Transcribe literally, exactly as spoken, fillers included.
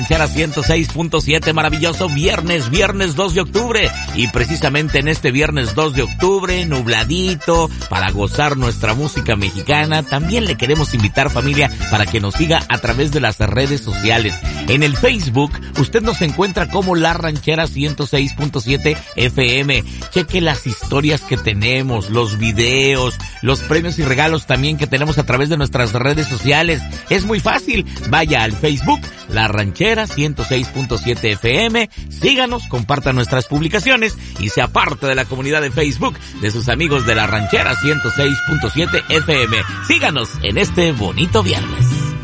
Ranchera ciento seis punto siete, maravilloso viernes, viernes dos de octubre, y precisamente en este viernes dos de octubre, nubladito, para gozar nuestra música mexicana, también le queremos invitar, familia, para que nos siga a través de las redes sociales. En el Facebook, usted nos encuentra como La Ranchera ciento seis punto siete F M. Cheque las historias que tenemos, los videos, los premios y regalos también que tenemos a través de nuestras redes sociales. Es muy fácil, vaya al Facebook, La Ranchera ciento seis punto siete F M, síganos, compartan nuestras publicaciones y sea parte de la comunidad de Facebook de sus amigos de La Ranchera ciento seis punto siete F M. Síganos en este bonito viernes.